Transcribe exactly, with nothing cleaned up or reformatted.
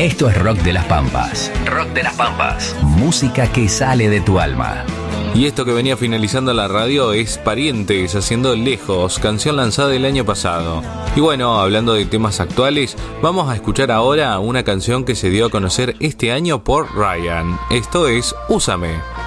Esto es Rock de las Pampas. Rock de las Pampas. Música que sale de tu alma. Y esto que venía finalizando la radio es Parientes haciendo Lejos, canción lanzada el año pasado. Y bueno, hablando de temas actuales, vamos a escuchar ahora una canción que se dio a conocer este año por Ryan. Esto es Úsame.